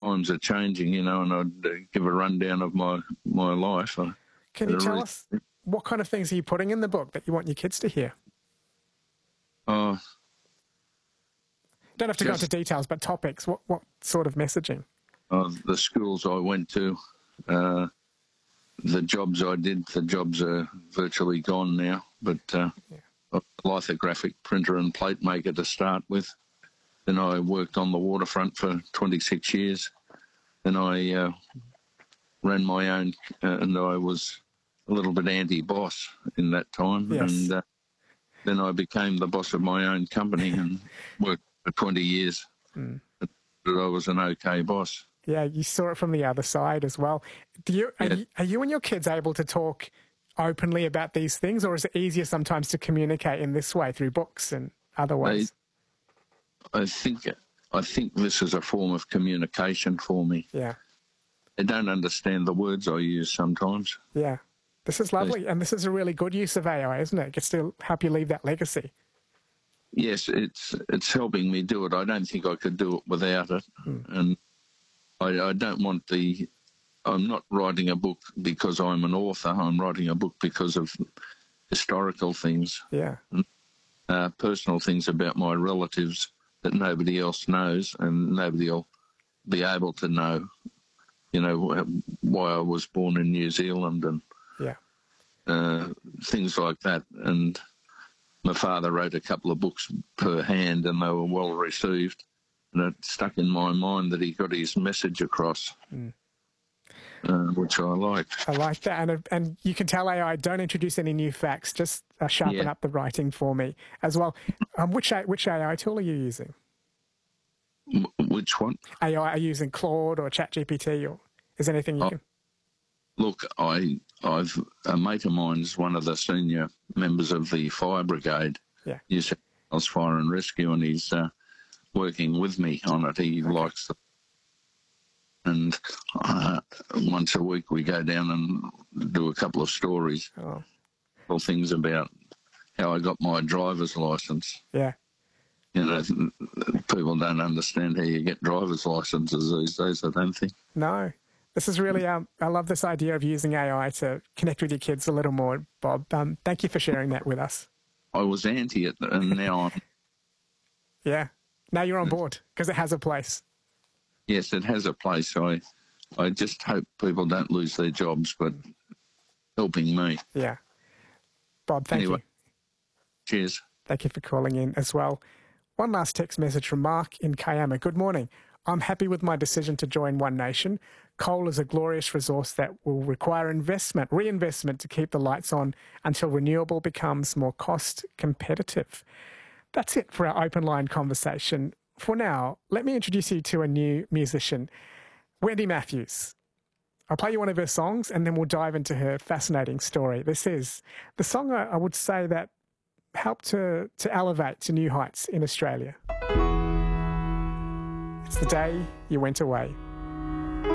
times are changing, and I'd give a rundown of my life. Can you tell us what kind of things are you putting in the book that you want your kids to hear? Oh, don't have to go into details, but topics. What sort of messaging? The schools I went to, the jobs I did. The jobs are virtually gone now, but a lithographic printer and plate maker to start with. Then I worked on the waterfront for 26 years. Then I ran my own, and I was a little bit anti-boss in that time. Yes. And then I became the boss of my own company and worked for 20 years. But I was an okay boss. Yeah, you saw it from the other side as well. Are you and your kids able to talk openly about these things, or is it easier sometimes to communicate in this way through books and other ways? I think this is a form of communication for me. Yeah. They don't understand the words I use sometimes. Yeah. This is lovely, and this is a really good use of AI, isn't it? It gets to help you leave that legacy. Yes, it's helping me do it. I don't think I could do it without it. And I don't want I'm not writing a book because I'm an author. I'm writing a book because of historical things. Yeah. Personal things about my relatives that nobody else knows, and nobody will be able to know, why I was born in New Zealand and things like that. And my father wrote a couple of books per hand, and they were well received. And it stuck in my mind that he got his message across, which I liked. I like that. And you can tell AI, don't introduce any new facts, just sharpen up the writing for me as well. Which AI tool are you using? Which one? AI, are you using Claude or ChatGPT, or is there anything you can... Look, a mate of mine is one of the senior members of the fire brigade, New South Wales Fire and Rescue, and he's working with me on it. He likes it. And once a week we go down and do a couple of stories, or things about how I got my driver's licence. Yeah. People don't understand how you get driver's licences these days, I don't think. No. This is really, I love this idea of using AI to connect with your kids a little more, Bob. Thank you for sharing that with us. I was anti it, and now I'm... Yeah. Now you're on board, because it has a place. Yes, it has a place. I just hope people don't lose their jobs, but helping me. Yeah. Bob, thank you. Cheers. Thank you for calling in as well. One last text message from Mark in Kiama. Good morning. I'm happy with my decision to join One Nation. Coal is a glorious resource that will require reinvestment to keep the lights on until renewable becomes more cost competitive. That's it for our open line conversation. For now, let me introduce you to a new musician, Wendy Matthews. I'll play you one of her songs and then we'll dive into her fascinating story. This is the song I would say that helped to elevate to new heights in Australia. It's The Day You Went Away.